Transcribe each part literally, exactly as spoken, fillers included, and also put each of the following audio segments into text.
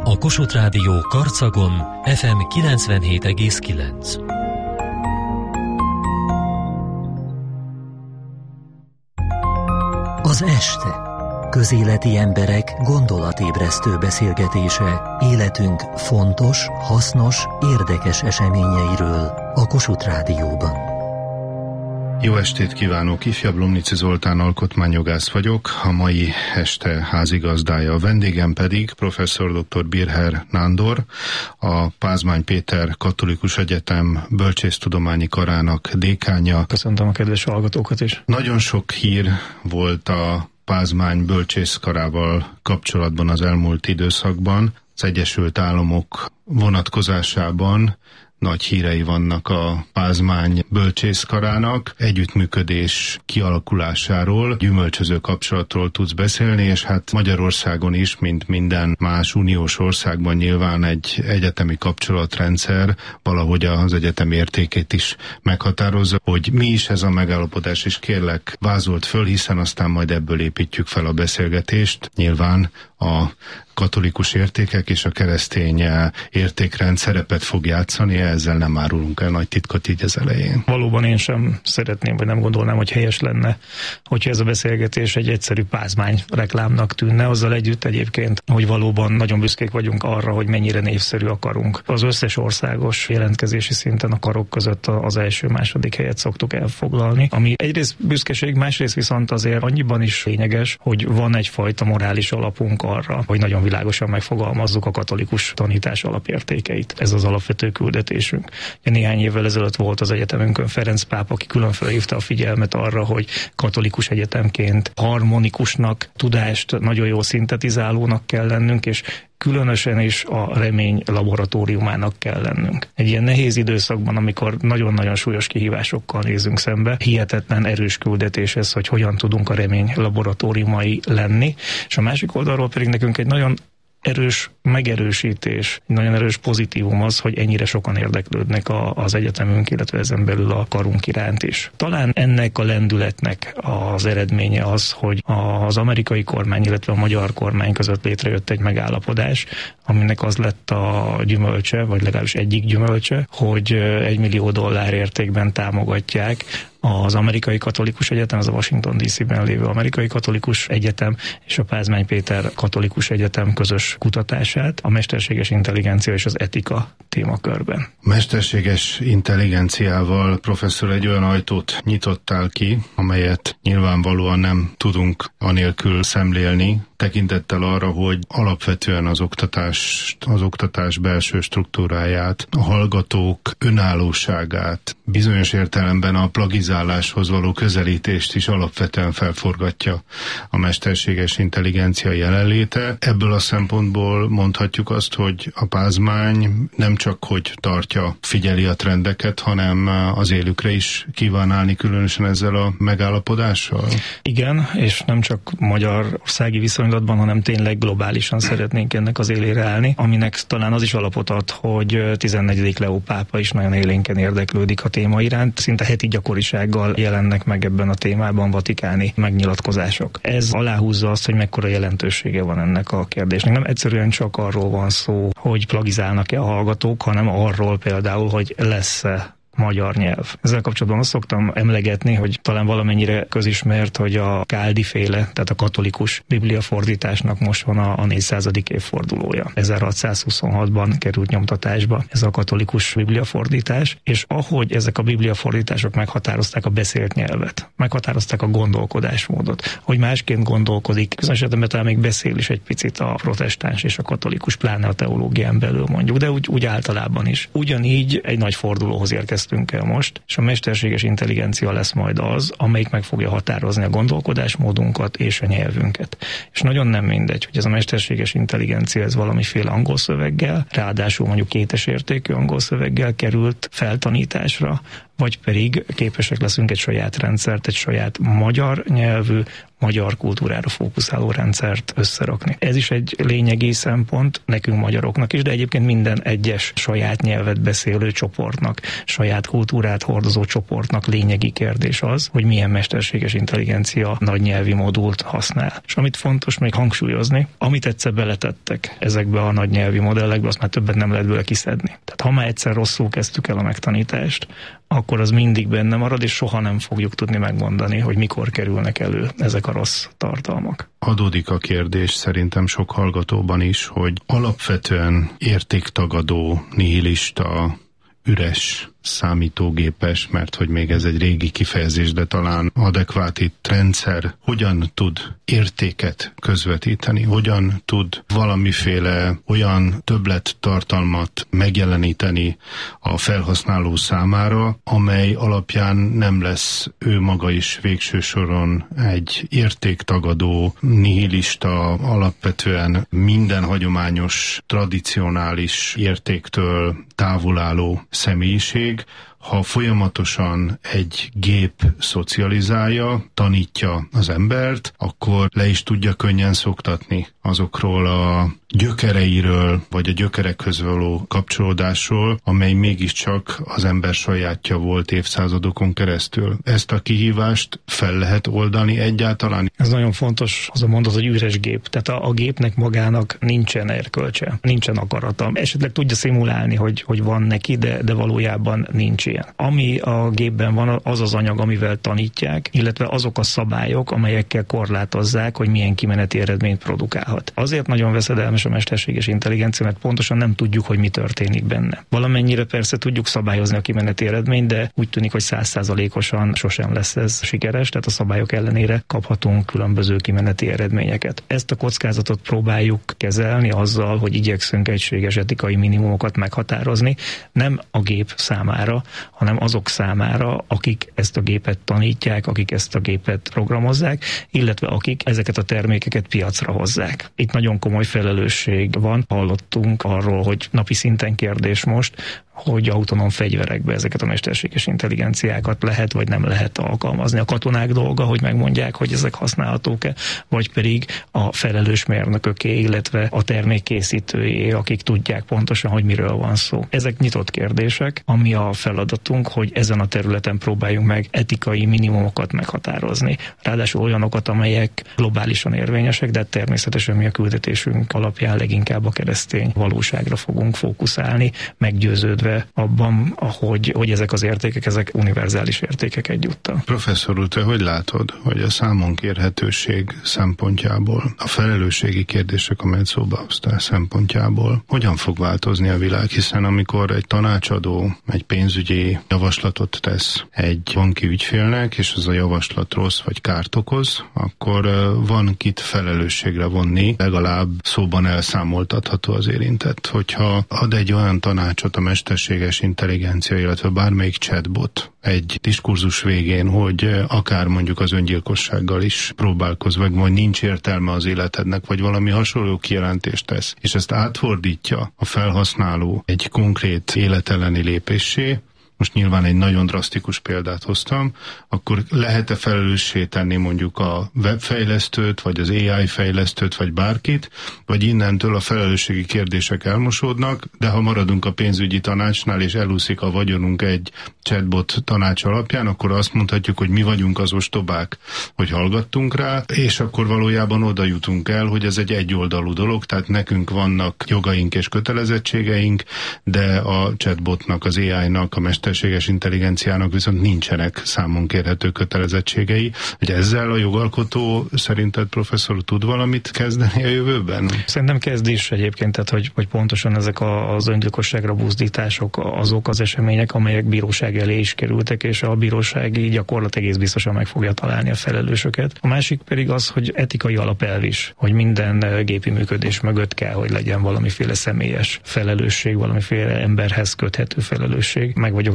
A Kossuth Rádió Karcagon ef em kilencvenhét egész kilenc. Az este. Közéleti emberek gondolatébresztő beszélgetése életünk fontos, hasznos, érdekes eseményeiről a Kossuth Rádióban. Jó estét kívánok! Ifjabb Lomnici Zoltán alkotmányjogász vagyok, a mai este házigazdája. A vendégem pedig professzor dr. Birher Nándor, a Pázmány Péter Katolikus Egyetem Bölcsésztudományi Karának dékánja. Köszöntöm a kedves hallgatókat is! Nagyon sok hír volt a Pázmány bölcsészkarával kapcsolatban az elmúlt időszakban. Az Egyesült Államok vonatkozásában nagy hírei vannak a Pázmány bölcsészkarának, együttműködés kialakulásáról, gyümölcsöző kapcsolatról tudsz beszélni, és hát Magyarországon is, mint minden más uniós országban nyilván egy egyetemi kapcsolatrendszer valahogy az egyetem értékét is meghatározza, hogy mi is ez a megállapodás, és kérlek vázolt föl, hiszen aztán majd ebből építjük fel a beszélgetést. Nyilván a katolikus értékek és a keresztény értékrend szerepet fog játszani, ezzel nem árulunk el nagy titkot így az elején. Valóban én sem szeretném, vagy nem gondolnám, hogy helyes lenne, hogyha ez a beszélgetés egy egyszerű pázmány reklámnak tűnne, azzal együtt egyébként, hogy valóban nagyon büszkék vagyunk arra, hogy mennyire népszerű a karunk. Az összes országos jelentkezési szinten a karok között az első-második helyet szoktuk elfoglalni, ami egyrészt büszkeség, másrészt viszont azért annyiban is lényeges, hogy van egyfajta morális alapunk arra, hogy nagyon világosan megfogalmazzuk a katolikus tanítás alapértékeit. Ez az alapvető küldetésünk. Néhány évvel ezelőtt volt az egyetemünkön Ferenc pápa, aki külön felhívta a figyelmet arra, hogy katolikus egyetemként harmonikusnak, tudást nagyon jól szintetizálónak kell lennünk, és különösen is a remény laboratóriumának kell lennünk. Egy ilyen nehéz időszakban, amikor nagyon-nagyon súlyos kihívásokkal nézünk szembe, hihetetlen erős küldetés ez, hogy hogyan tudunk a remény laboratóriumai lenni, és a másik oldalról pedig nekünk egy nagyon erős megerősítés, nagyon erős pozitívum az, hogy ennyire sokan érdeklődnek a, az egyetemünk, illetve ezen belül a karunk iránt is. Talán ennek a lendületnek az eredménye az, hogy az amerikai kormány, illetve a magyar kormány között létrejött egy megállapodás, aminek az lett a gyümölcse, vagy legalábbis egyik gyümölcse, hogy egy millió dollár értékben támogatják az Amerikai Katolikus Egyetem, az a Washington dé cé-ben lévő Amerikai Katolikus Egyetem és a Pázmány Péter Katolikus Egyetem közös kutatását a mesterséges intelligencia és az etika témakörben. A mesterséges intelligenciával, professzor, egy olyan ajtót nyitottál ki, amelyet nyilvánvalóan nem tudunk anélkül szemlélni, tekintettel arra, hogy alapvetően az oktatást, az oktatás belső struktúráját, a hallgatók önállóságát, bizonyos értelemben a plagizáláshoz való közelítést is alapvetően felforgatja a mesterséges intelligencia jelenléte. Ebből a szempontból mondhatjuk azt, hogy a Pázmány nem csak hogy tartja, figyeli a trendeket, hanem az élükre is kíván állni, különösen ezzel a megállapodással? Igen, és nem csak magyarországi viszonylatban, hanem tényleg globálisan szeretnénk ennek az élére állni, aminek talán az is alapot ad, hogy tizennegyedik Leó pápa is nagyon élénken érdeklődik a téma iránt. Szinte heti gyakorisággal jelennek meg ebben a témában vatikáni megnyilatkozások. Ez aláhúzza azt, hogy mekkora jelentősége van ennek a kérdésnek. Nem egyszerűen csak arról van szó, hogy plagizálnak-e a hallgatók, hanem arról például, hogy lesz-e magyar nyelv. Ezzel kapcsolatban azt szoktam emlegetni, hogy talán valamennyire közismert, hogy a Káldi féle, tehát a katolikus bibliafordításnak most van a, a négyszázadik évfordulója. ezerhatszázhuszonhatban került nyomtatásba ez a katolikus bibliafordítás, és ahogy ezek a bibliafordítások meghatározták a beszélt nyelvet, meghatározták a gondolkodásmódot, hogy másként gondolkodik, különösen talán még beszél is egy picit a protestáns és a katolikus, pláne a teológián belül mondjuk, de úgy, úgy általában is. Ugyanígy egy nagy fordulóhoz érkeztünk el most, és a mesterséges intelligencia lesz majd az, amelyik meg fogja határozni a gondolkodásmódunkat és a nyelvünket. És nagyon nem mindegy, hogy ez a mesterséges intelligencia ez valamiféle angol szöveggel, ráadásul mondjuk kétes értékű angol szöveggel került feltanításra, vagy pedig képesek leszünk egy saját rendszert, egy saját magyar nyelvű, magyar kultúrára fókuszáló rendszert összerakni. Ez is egy lényegi szempont nekünk magyaroknak is, de egyébként minden egyes saját nyelvet beszélő csoportnak, saját kultúrát hordozó csoportnak lényegi kérdés az, hogy milyen mesterséges intelligencia nagy nyelvi modult használ. És amit fontos még hangsúlyozni, amit egyszer beletettek ezekbe a nagy nyelvi modellekbe, azt már többet nem lehet bőle kiszedni. Tehát ha már egyszer rosszul kezdtük el a megtanítást, akkor az mindig benne marad, és soha nem fogjuk tudni megmondani, hogy mikor kerülnek elő ezek a rossz tartalmak. Adódik a kérdés szerintem sok hallgatóban is, hogy alapvetően értéktagadó, nihilista, üres számítógépes, mert hogy még ez egy régi kifejezés, de talán adekvát itt rendszer, hogyan tud értéket közvetíteni, hogyan tud valamiféle olyan többlettartalmat megjeleníteni a felhasználó számára, amely alapján nem lesz ő maga is végső soron egy értéktagadó, nihilista, alapvetően minden hagyományos, tradicionális értéktől távol álló személyiség, ha folyamatosan egy gép szocializálja, tanítja az embert, akkor le is tudja könnyen szoktatni azokról a gyökereiről, vagy a gyökerekhöz való kapcsolódásról, amely mégiscsak az ember sajátja volt évszázadokon keresztül. Ezt a kihívást fel lehet oldani egyáltalán? Ez nagyon fontos, az a mondat, hogy üres gép. Tehát a, a gépnek magának nincsen erkölcse, nincsen akarata. Esetleg tudja szimulálni, hogy, hogy van neki, de, de valójában nincs ilyen. Ami a gépben van, az az anyag, amivel tanítják, illetve azok a szabályok, amelyekkel korlátozzák, hogy milyen kimeneti eredményt produkálhat. Azért nagyon veszedelmes a mesterséges intelligencia, mert pontosan nem tudjuk, hogy mi történik benne. Valamennyire persze tudjuk szabályozni a kimeneti eredményt, de úgy tűnik, hogy száz százalékosan sosem lesz ez sikeres, tehát a szabályok ellenére kaphatunk különböző kimeneti eredményeket. Ezt a kockázatot próbáljuk kezelni azzal, hogy igyekszünk egységes etikai minimumokat meghatározni, nem a gép számára, hanem azok számára, akik ezt a gépet tanítják, akik ezt a gépet programozzák, illetve akik ezeket a termékeket piacra hozzák. Itt nagyon komoly felelősség van. Hallottunk arról, hogy napi szinten kérdés most, hogy autonóm fegyverekbe ezeket a mesterséges intelligenciákat lehet vagy nem lehet alkalmazni. A katonák dolga, hogy megmondják, hogy ezek használhatók-e, vagy pedig a felelős mérnököké, illetve a termékkészítőjé, akik tudják pontosan, hogy miről van szó. Ezek nyitott kérdések, ami a feladatunk, hogy ezen a területen próbáljunk meg etikai minimumokat meghatározni. Ráadásul olyanokat, amelyek globálisan érvényesek, de természetesen mi a küldetésünk alapján leginkább a keresztény valóságra fogunk fókuszálni, meggyőződve abban, hogy, hogy ezek az értékek, ezek univerzális értékek egyúttal. Professzor úr, te hogy látod, hogy a számonkérhetőség szempontjából, a felelősségi kérdések, amelyet szóba hoztál szempontjából, hogyan fog változni a világ? Hiszen amikor egy tanácsadó egy pénzügyi javaslatot tesz egy banki ügyfélnek, és az a javaslat rossz vagy kárt okoz, akkor van kit felelősségre vonni, legalább szóban elszámoltatható az érintett. Hogyha ad egy olyan tanácsot a mesterséges intelligencia, illetve bármelyik chatbot egy diskurzus végén, hogy akár mondjuk az öngyilkossággal is próbálkoz, vagy majd nincs értelme az életednek, vagy valami hasonló kijelentést tesz, és ezt átfordítja a felhasználó egy konkrét életelleni lépéssé, most nyilván egy nagyon drasztikus példát hoztam, akkor lehet-e felelőssé tenni mondjuk a webfejlesztőt, vagy az á i fejlesztőt, vagy bárkit, vagy innentől a felelősségi kérdések elmosódnak, de ha maradunk a pénzügyi tanácsnál, és elúszik a vagyonunk egy chatbot tanács alapján, akkor azt mondhatjuk, hogy mi vagyunk az ostobák, hogy hallgattunk rá, és akkor valójában oda jutunk el, hogy ez egy egyoldalú dolog, tehát nekünk vannak jogaink és kötelezettségeink, de a chatbotnak, az á i-nak, a mesterséges intelligenciának viszont nincsenek számon kérhető kötelezettségei. Hogy ezzel a jogalkotó szerinted, professzor, tud valamit kezdeni a jövőben? Szerintem kezd is egyébként, tehát hogy, hogy pontosan ezek a, az öngyilkosságra buzdítások azok az események, amelyek bíróság elé is kerültek, és a bíróság így gyakorlat egész biztosan meg fogja találni a felelősöket. A másik pedig az, hogy etikai alapelv is, hogy minden gépi működés mögött kell, hogy legyen valamiféle személyes felelősség, valamiféle emberhez köthető felelősség. Meg vagyok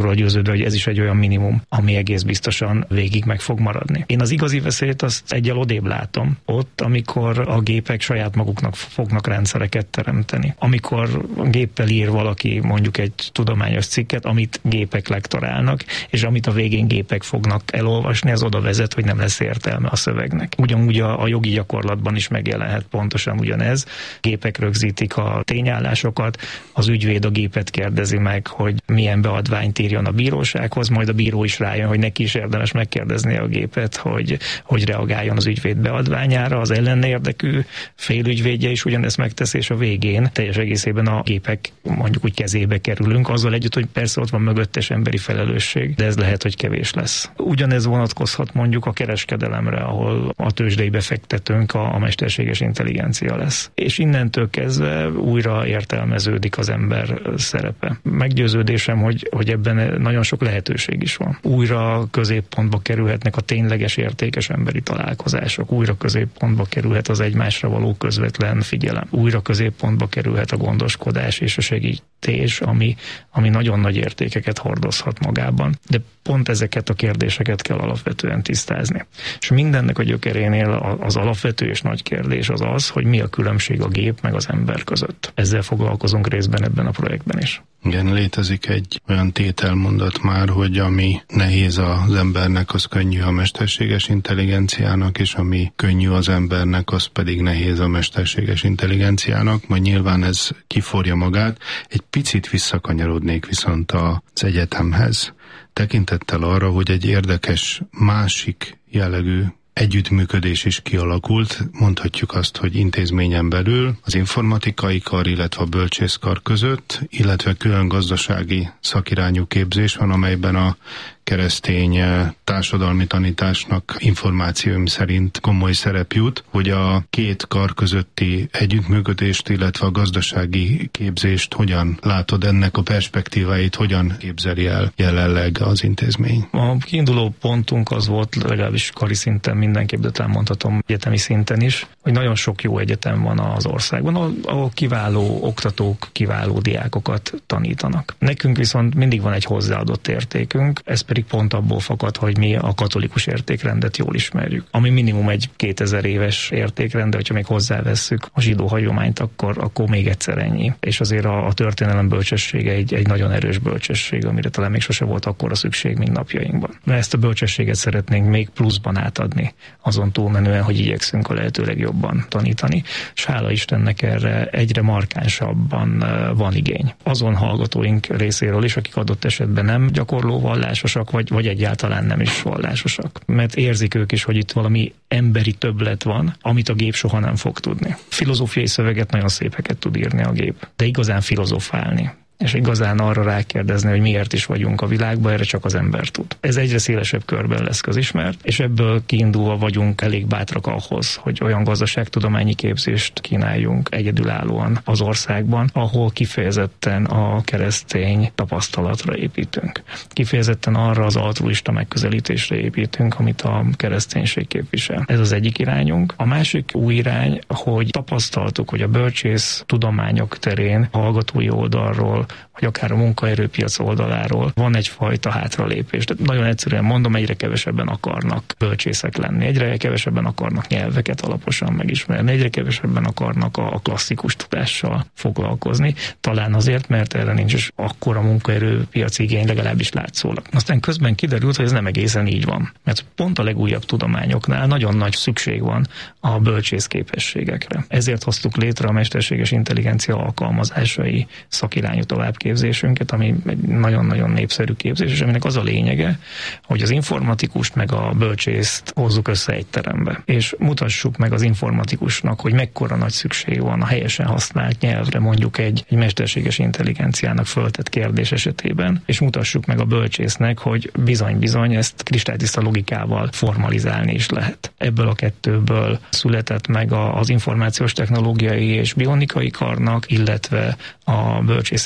arról győződve, hogy ez is egy olyan minimum, ami egész biztosan végig meg fog maradni. Én az igazi veszélyt azt egyel odébb látom, ott, amikor a gépek saját maguknak fognak rendszereket teremteni. Amikor géppel ír valaki mondjuk egy tudományos cikket, amit gépek lektorálnak, és amit a végén gépek fognak elolvasni, az oda vezet, hogy nem lesz értelme a szövegnek. Ugyanúgy a, a jogi gyakorlatban is megjelenhet pontosan ugyanez. Gépek rögzítik a tényállásokat, az ügyvéd a gépet kérdezi meg, hogy milyen beadványt írjon a bírósághoz, majd a bíró is rájön, hogy neki is érdemes megkérdezni a gépet, hogy, hogy reagáljon az ügyvéd beadványára, az ellenérdekű félügyvédje is ugyanezt megteszi, és a végén teljes egészében a gépek mondjuk úgy kezébe kerülünk, azzal együtt, hogy persze ott van mögöttes emberi felelősség, de ez lehet, hogy kevés lesz. Ugyanez vonatkozhat mondjuk a kereskedelemre, ahol a tőzsdei befektetőnk a, a mesterséges intelligencia lesz. És innentől kezdve újra értelmeződik az ember szerepe. Meggyőződésem, hogy, hogy ebben nagyon sok lehetőség is van. Újra középpontba kerülhetnek a tényleges értékes emberi találkozások, újra középpontba kerülhet az egymásra való közvetlen figyelem, újra középpontba kerülhet a gondoskodás és a segítés, ami, ami nagyon nagy értékeket hordozhat magában. De pont ezeket a kérdéseket kell alapvetően tisztázni. És mindennek a gyökerénél az alapvető és nagy kérdés az az, hogy mi a különbség a gép meg az ember között. Ezzel foglalkozunk részben ebben a projektben is. Igen, létezik egy olyan tételmondat már, hogy ami nehéz az embernek, az könnyű a mesterséges intelligenciának, és ami könnyű az embernek, az pedig nehéz a mesterséges intelligenciának, majd nyilván ez kiforja magát. Egy picit visszakanyarodnék viszont az egyetemhez, tekintettel arra, hogy egy érdekes másik jellegű együttműködés is kialakult, mondhatjuk azt, hogy intézményen belül az informatikai kar, illetve a bölcsészkar között, illetve külön gazdasági szakirányú képzés van, amelyben a keresztény társadalmi tanításnak információim szerint komoly szerep jut, hogy a két kar közötti együttműködést, illetve a gazdasági képzést hogyan látod, ennek a perspektíváit hogyan képzeli el jelenleg az intézmény? A kiinduló pontunk az volt, legalábbis kari szinten mindenképp, de talán mondhatom egyetemi szinten is, hogy nagyon sok jó egyetem van az országban, ahol kiváló oktatók, kiváló diákokat tanítanak. Nekünk viszont mindig van egy hozzáadott értékünk, ez pedig pont abból fakad, hogy mi a katolikus értékrendet jól ismerjük. Ami minimum egy kétezer éves értékrend, de hogyha még hozzávesszük a zsidó hagyományt, akkor, akkor még egyszer ennyi. És azért a, a történelem bölcsessége egy, egy nagyon erős bölcsesség, amire talán még sose volt akkora szükség, mint napjainkban. De ezt a bölcsességet szeretnénk még pluszban átadni, azon túlmenően, hogy igyekszünk a lehető legjobban tanítani. És hála Istennek erre egyre markánsabban van igény. Azon hallgatóink részéről is, akik adott esetben nem gyakorló vallásosak, vagy, vagy egyáltalán nem is vallásosak. Mert érzik ők is, hogy itt valami emberi többlet van, amit a gép soha nem fog tudni. Filozófiai szöveget nagyon szépeket tud írni a gép, de igazán filozofálni, és igazán arra rákérdezni, hogy miért is vagyunk a világban, erre csak az ember tud. Ez egyre szélesebb körben lesz közismert, és ebből kiindulva vagyunk elég bátrak ahhoz, hogy olyan gazdaságtudományi képzést kínáljunk egyedülállóan az országban, ahol kifejezetten a keresztény tapasztalatra építünk. Kifejezetten arra az altruista megközelítésre építünk, amit a kereszténység képvisel. Ez az egyik irányunk. A másik új irány, hogy tapasztaltuk, hogy a bölcsész tudományok terén, a hallgatói oldalról, vagy akár a munkaerőpiac oldaláról van egyfajta hátralépés. De nagyon egyszerűen mondom, egyre kevesebben akarnak bölcsészek lenni, egyre kevesebben akarnak nyelveket alaposan megismerni, egyre kevesebben akarnak a klasszikus tudással foglalkozni. Talán azért, mert erre nincs is akkora munkaerőpiaci igény, legalábbis látszólag. Aztán közben kiderült, hogy ez nem egészen így van. Mert pont a legújabb tudományoknál nagyon nagy szükség van a bölcsész képességekre. Ezért hoztuk létre a mesterséges intelligencia alkalmazásai szakirányú továbbképzésünket, ami egy nagyon-nagyon népszerű képzés, és aminek az a lényege, hogy az informatikust meg a bölcsészt hozzuk össze egy terembe. És mutassuk meg az informatikusnak, hogy mekkora nagy szükség van a helyesen használt nyelvre, mondjuk egy, egy mesterséges intelligenciának föltett kérdés esetében, és mutassuk meg a bölcsésznek, hogy bizony-bizony ezt kristálytiszta logikával formalizálni is lehet. Ebből a kettőből született meg az információs technológiai és bionikai karnak, illetve a bölcsészet és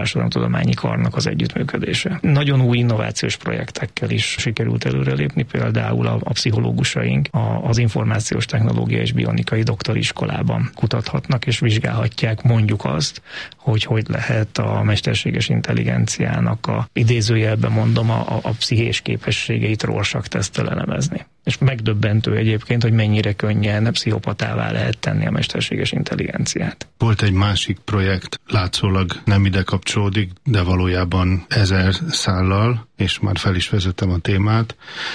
társadalomtudományi karnak az együttműködése. Nagyon új innovációs projektekkel is sikerült előrelépni, például a, a pszichológusaink a, az információs technológia és bionikai doktoriskolában kutathatnak és vizsgálhatják mondjuk azt, hogy hogy lehet a mesterséges intelligenciának a idézőjelben mondom a, a, a pszichés képességeit Rorschach-teszttel elemezni. És megdöbbentő egyébként, hogy mennyire könnyen pszichopatává lehet tenni a mesterséges intelligenciát. Volt egy másik projekt, látszólag nem ide kapcsolódik, de valójában ezer szállal, és már fel is vezetem a témát,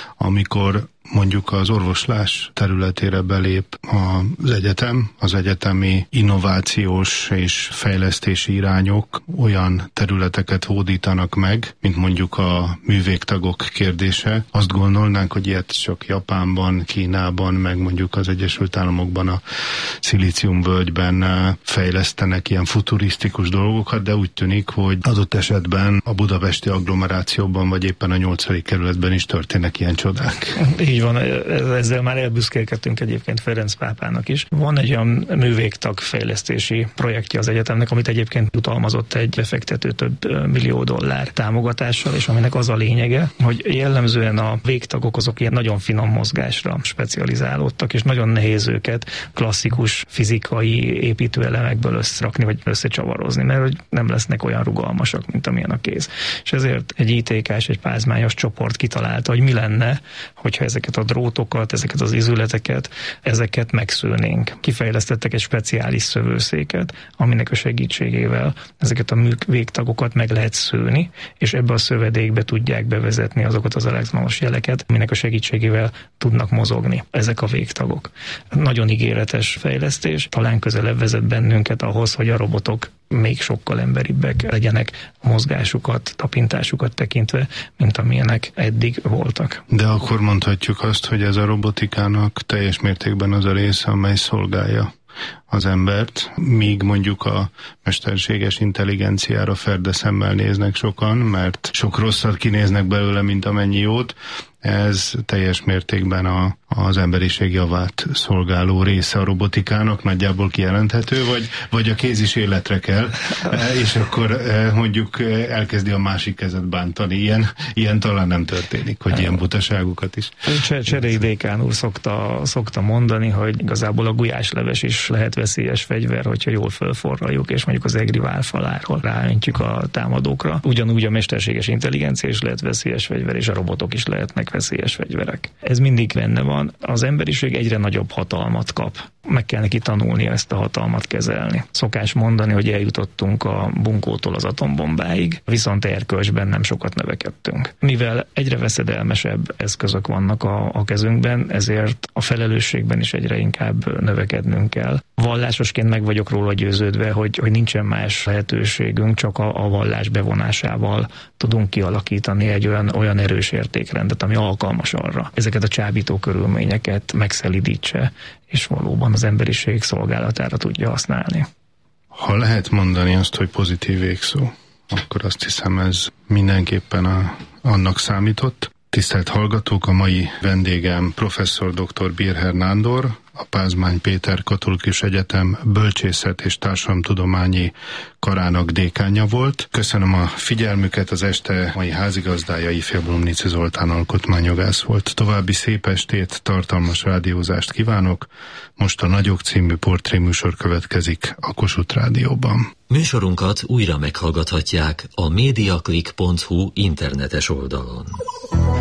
amikor mondjuk az orvoslás területére belép az egyetem, az egyetemi innovációs és fejlesztési irányok olyan területeket hódítanak meg, mint mondjuk a művégtagok kérdése. Azt gondolnánk, hogy ilyet csak Japánban, Kínában, meg mondjuk az Egyesült Államokban a szilíciumvölgyben fejlesztenek ilyen futurisztikus dolgokat, de úgy tűnik, hogy adott esetben a budapesti agglomerációban, vagy éppen a nyolcadik kerületben is történnek ilyen csodák. Így van, ezzel már elbüszkélkedtünk egyébként Ferenc pápának is. Van egy olyan művégtag fejlesztési projektje az egyetemnek, amit egyébként jutalmazott egy befektető több millió dollár támogatással, és aminek az a lényege, hogy jellemzően a végtagok azok ilyen nagyon finom mozgásra specializálódtak, és nagyon nehéz őket klasszikus fizikai építőelemekből összerakni, vagy összecsavarozni, mert hogy nem lesznek olyan rugalmasak, mint amilyen a kéz. És ezért egy í té ká-s, egy pázmányos csoport kitalálta, hogy mi lenne, hogyha ezeket a drótokat, ezeket az izületeket, ezeket megszőnénk. Kifejlesztettek egy speciális szövőszéket, aminek a segítségével ezeket a végtagokat meg lehet szőni, és ebbe a szövedékbe tudják bevezetni azokat az elektronos jeleket, aminek a segítségével tudnak mozogni ezek a végtagok. Nagyon ígéretes fejlesztés, talán közelebb vezet bennünket ahhoz, hogy a robotok még sokkal emberibbek legyenek mozgásukat, tapintásukat tekintve, mint amilyenek eddig voltak. De akkor mondhatjuk azt, hogy ez a robotikának teljes mértékben az a része, amely szolgálja az embert, míg mondjuk a mesterséges intelligenciára ferdeszemmel néznek sokan, mert sok rosszat kinéznek belőle, mint amennyi jót. Ez teljes mértékben a, az emberiség javát szolgáló része a robotikának, nagyjából kijelenthető, vagy, vagy a kéz is életre kell, és akkor mondjuk elkezdi a másik kezet bántani. Ilyen, ilyen talán nem történik, hogy ilyen butaságokat is. Cserei dékán úr szokta, szokta mondani, hogy igazából a gulyásleves is lehet veszélyes fegyver, hogyha jól fölforraljuk, és mondjuk az egri válfaláról ráöntjük a támadókra. Ugyanúgy a mesterséges intelligencia is lehet veszélyes fegyver, és a robotok is lehetnek veszélyes fegyverek. Ez mindig benne van. Az emberiség egyre nagyobb hatalmat kap. Meg kell neki tanulni ezt a hatalmat kezelni. Szokás mondani, hogy eljutottunk a bunkótól az atombombáig, viszont erkölcsben nem sokat növekedtünk. Mivel egyre veszedelmesebb eszközök vannak a, a kezünkben, ezért a felelősségben is egyre inkább növekednünk kell. Vallásosként meg vagyok róla győződve, hogy, hogy nincsen más lehetőségünk, csak a, a vallás bevonásával tudunk kialakítani egy olyan, olyan erős értékrendet, ami alkalmas arra. Ezeket a csábító körülményeket megszelidítse, és valóban az emberiség szolgálatára tudja használni. Ha lehet mondani azt, hogy pozitív végszó, akkor azt hiszem, ez mindenképpen a, annak számított. Tisztelt hallgatók, a mai vendégem professzor dr. Birher Nándor, a Pázmány Péter Katolikus Egyetem Bölcsészet és Társadalomtudományi Karának dékánja volt. Köszönöm a figyelmüket, az este mai házigazdája ifjabb Blumnici Zoltán alkotmányjogász volt. További szép estét, tartalmas rádiózást kívánok. Most a Nagyok című portréműsor következik a Kossuth Rádióban. Műsorunkat újra meghallgathatják a mediaclick pont hu internetes oldalon.